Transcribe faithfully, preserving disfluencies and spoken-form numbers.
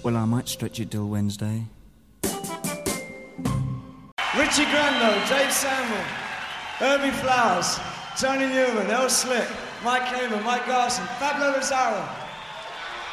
Well, I might stretch it till Wednesday. Richie Grando, Dave Samuel, Herbie Flowers, Tony Newman, El Slick, Mike Hamer, Mike Garson, Pablo Lazaro.